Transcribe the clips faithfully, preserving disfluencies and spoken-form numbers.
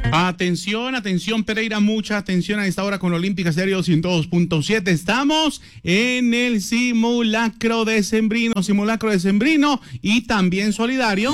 Atención, atención Pereira, mucha atención a esta hora con Olímpica Estéreo ciento dos punto siete. Estamos en el simulacro decembrino, simulacro decembrino y también solidario.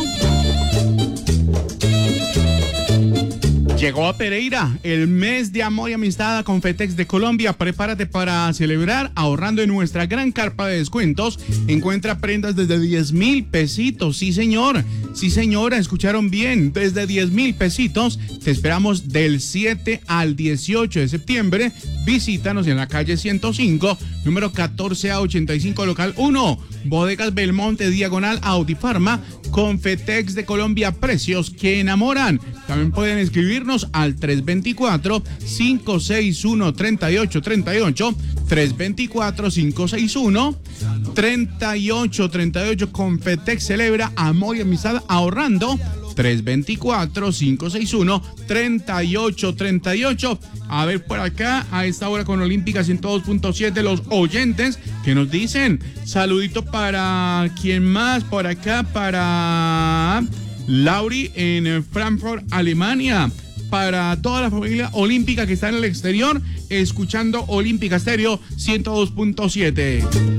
Llegó a Pereira el mes de amor y amistad a Confetex de Colombia. Prepárate para celebrar ahorrando en nuestra gran carpa de descuentos. Encuentra prendas desde diez mil pesitos. Sí, señor. Sí, señora, escucharon bien. Desde diez mil pesitos. Te esperamos del siete al dieciocho de septiembre. Visítanos en la calle ciento cinco, número catorce A ochenta y cinco, local uno. Bodegas Belmonte, diagonal Autifarma. Confetex de Colombia, precios que enamoran. También pueden escribirnos al tres dos cuatro, cinco seis uno, tres ocho tres ocho, tres dos cuatro, cinco seis uno, tres ocho tres ocho. Confetex celebra amor y amistad ahorrando. tres dos cuatro, cinco seis uno, tres ocho tres ocho. A ver por acá, a esta hora con Olímpica ciento dos punto siete, los oyentes que nos dicen. Saludito para quién más, por acá, para Lauri en Frankfurt, Alemania. Para toda la familia olímpica que está en el exterior, escuchando Olímpica Estéreo ciento dos punto siete.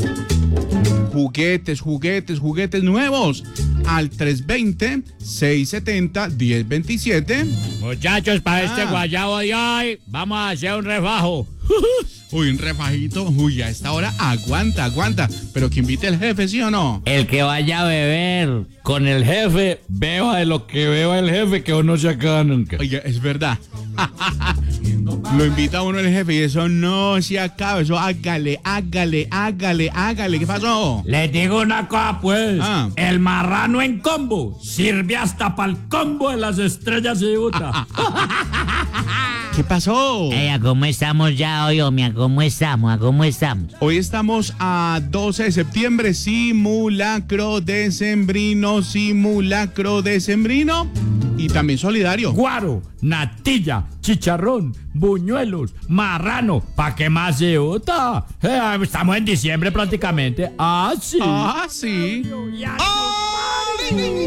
Juguetes, juguetes, juguetes nuevos al tres dos cero, seis siete cero, uno cero dos siete. Muchachos, para Ah. este guayabo de hoy, vamos a hacer un refajo. Uy, un refajito. Uy, a esta hora aguanta, aguanta. Pero que invite el jefe, ¿sí o no? El que vaya a beber con el jefe, beba de lo que beba el jefe, que uno se acaba nunca. Oiga, es verdad. Lo invita a uno el jefe y eso no se acaba. Eso hágale, hágale, hágale, hágale. ¿Qué pasó? Les digo una cosa, pues. Ah. El marrano en combo sirve hasta para el combo de las estrellas de Utah. ¿Qué pasó? Ey, ¿a cómo estamos ya hoy, homie? ¿A cómo estamos? ¿A cómo estamos? Hoy estamos a doce de septiembre, simulacro decembrino, simulacro decembrino y también solidario. Guaro, natilla, chicharrón, buñuelos, marrano. ¿Pa' qué más se Utah? Eh, estamos en diciembre prácticamente. Ah, sí. Ah, sí. Ya- ¡Ay!